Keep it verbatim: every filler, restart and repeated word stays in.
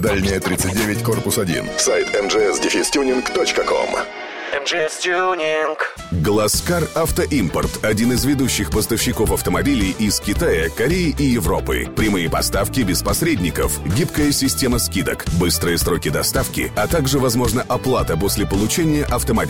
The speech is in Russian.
Дальняя тридцать девять, корпус один. Сайт эм джи эс тунинг точка ком. эм джи эс Tuning. Гласкар Автоимпорт – один из ведущих поставщиков автомобилей из Китая, Кореи и Европы. Прямые поставки без посредников, гибкая система скидок, быстрые сроки доставки, а также возможна оплата после получения автомобиля.